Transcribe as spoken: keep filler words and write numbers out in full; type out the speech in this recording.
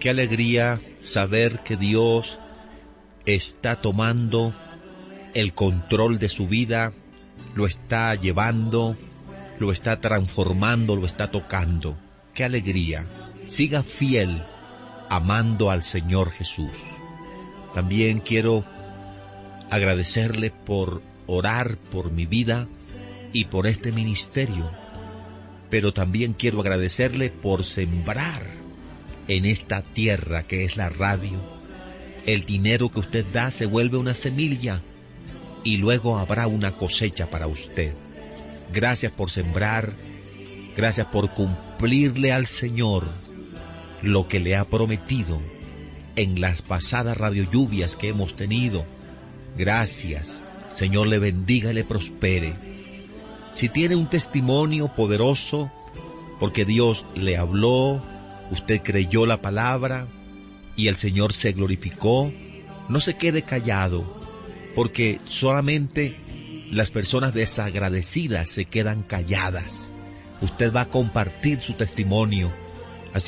Qué alegría saber que Dios está tomando el control de su vida, lo está llevando, lo está transformando, lo está tocando. Qué alegría. Siga fiel, amando al Señor Jesús. También quiero agradecerle por orar por mi vida y por este ministerio, pero también quiero agradecerle por sembrar en esta tierra que es la radio. El dinero que usted da se vuelve una semilla y luego habrá una cosecha para usted. Gracias por sembrar, gracias por cumplirle al Señor lo que le ha prometido en las pasadas radiolluvias que hemos tenido. Gracias. Señor le bendiga y le prospere. Si tiene un testimonio poderoso, porque Dios le habló, usted creyó la palabra y el Señor se glorificó, no se quede callado, porque solamente las personas desagradecidas se quedan calladas. Usted va a compartir su testimonio